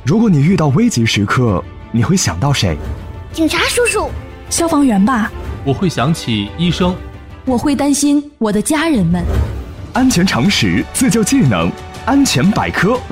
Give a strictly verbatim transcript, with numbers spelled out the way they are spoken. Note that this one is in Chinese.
如果你遇到危急时刻，你会想到谁？ 警察叔叔。 消防员吧。 我会想起医生。 我会担心我的家人们。 安全常识，自救技能，安全百科。